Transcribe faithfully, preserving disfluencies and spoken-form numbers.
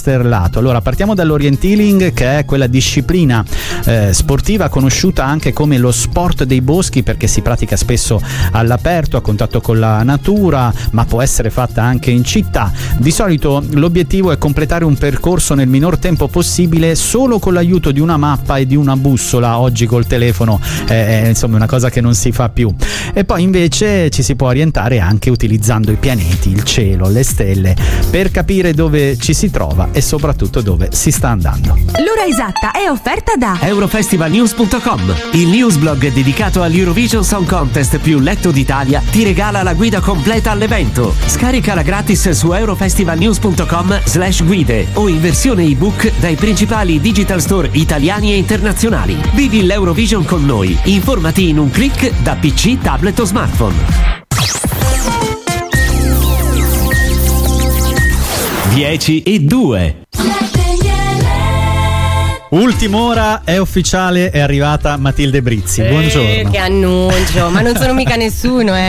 sterlato. Allora partiamo dall'orienteering, che è quella disciplina eh, sportiva conosciuta anche come lo sport dei boschi, perché si pratica spesso all'aperto, a contatto con la natura, ma può essere fatta anche in città. Di solito l'obiettivo è completare un percorso nel minor tempo possibile solo con l'aiuto di una mappa e di una bussola. Oggi col telefono eh, è insomma una cosa che non si fa più. E poi invece ci si può orientare anche utilizzando i pianeti, il cielo, le stelle, per capire dove ci si trova e soprattutto dove si sta andando. L'ora esatta è offerta da Eurofestivalnews punto com, il newsblog dedicato all'Eurovision Song Contest più letto d'Italia. Ti regala la guida completa all'evento. Scaricala gratis su eurofestivalnews punto com slash guide o in versione ebook dai principali digital store italiani e internazionali. Vivi l'Eurovision con noi. Informati in un click da P C, tablet o smartphone. dieci e due. Ultim'ora è ufficiale, è arrivata Matilde Brizzi. Buongiorno. Eh, che annuncio, ma non sono mica nessuno, eh.